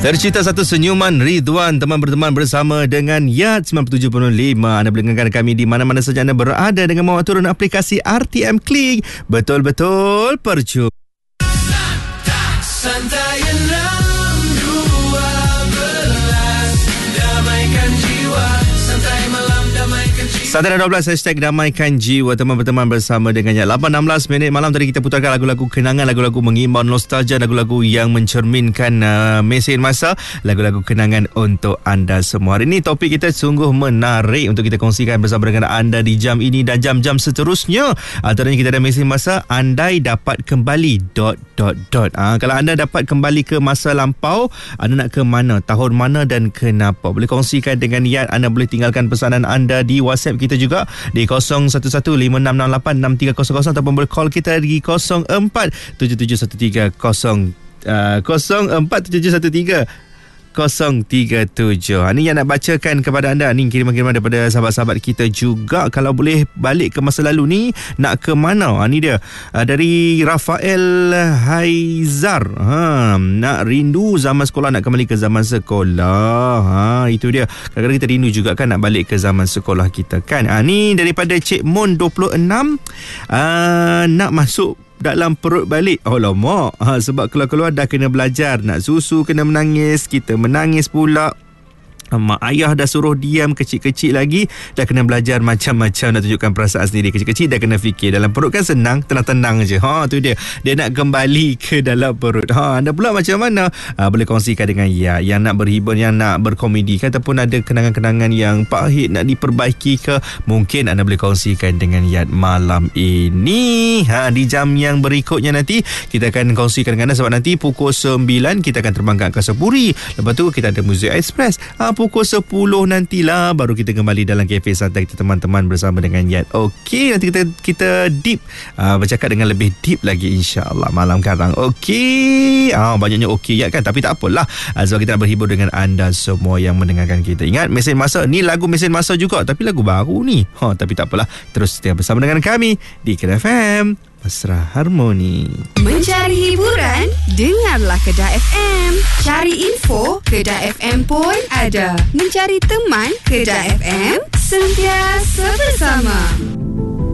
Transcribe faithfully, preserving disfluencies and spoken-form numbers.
Tercipta satu senyuman Ridwan, teman berteman bersama dengan Yat sembilan puluh tujuh perpuluhan lima. Anda boleh dengarkan kami di mana-mana saja anda berada dengan membawa turun aplikasi R T M Klik. Betul-betul percuma. Santai enam dua belas, damaikan jiwa. Santai malam, damaikan jiwa. Santai dua belas, hashtag damaikan jiwa. Teman berteman bersama dengan Yat. lapan enam belas minit malam tadi kita putarkan lagu-lagu kenangan, lagu-lagu mengimbau nostalgia, lagu-lagu yang mencerminkan uh, mesin masa, lagu-lagu kenangan untuk anda semua. Hari ini topik kita sungguh menarik untuk kita kongsikan bersama dengan anda di jam ini dan jam-jam seterusnya. Antaranya kita ada mesin masa andai dapat kembali dot dot dot. Ha, kalau anda dapat kembali ke masa lampau, anda nak ke mana, tahun mana dan kenapa? Boleh kongsikan dengan Yat. Anda boleh tinggalkan pesanan anda di WhatsApp kita juga di kosong satu satu lima enam enam lapan enam tiga kosong kosong ataupun boleh call kita di kosong empat tujuh tujuh satu tiga kosong kosong empat tujuh tujuh satu tiga kosong tiga tujuh. Ini yang nak bacakan kepada anda. Ni kiriman-kiriman daripada sahabat-sahabat kita juga. Kalau boleh balik ke masa lalu ni, nak ke mana? Ha, ni dia. Uh, dari Rafael Haizar. Ha, nak rindu zaman sekolah, nak kembali ke zaman sekolah. Ha, itu dia. Kadang-kadang kita rindu juga kan nak balik ke zaman sekolah kita kan. Ha, ni daripada Cik Mon dua puluh enam. Uh, nak masuk dalam perut balik. Oh lama. Ha, sebab keluar-keluar dah kena belajar. Nak susu kena menangis. Kita menangis pula. Mak ayah dah suruh diam, kecil-kecil lagi dah kena belajar macam-macam, nak tunjukkan perasaan sendiri. Kecil-kecil dah kena fikir. Dalam perut kan senang, tenang-tenang je. Ha, tu dia. Dia nak kembali ke dalam perut. Ha, anda pula macam mana? Ha, boleh kongsikan dengan ya, yang nak berhibur, yang nak berkomedi ke, ataupun ada kenangan-kenangan yang pahit nak diperbaiki ke, mungkin anda boleh kongsikan dengan Yat malam ini. Ha, di jam yang berikutnya nanti kita akan kongsikan dengan anda, sebab nanti pukul sembilan kita akan terbang ke Angkasa Puri. Lepas tu kita ada Muzik Express. Ha, pukul sepuluh nantilah baru kita kembali dalam kafe santai kita teman-teman bersama dengan Yat. Okey, nanti kita kita deep uh, bercakap dengan lebih deep lagi insya-Allah malam sekarang. Okey. Ah, banyaknya okey Yat kan, tapi tak apalah. Uh, sebab kita nak berhibur dengan anda semua yang mendengarkan kita. Ingat mesin masa ni, lagu mesin masa juga tapi lagu baru ni. Ha, tapi tak apalah. Terus setia bersama dengan kami di Kedah F M. Mesra Harmoni. Mencari hiburan? Dengarlah Kedah F M. Cari info? Kedah F M pun ada. Mencari teman? Kedah F M sentiasa bersama.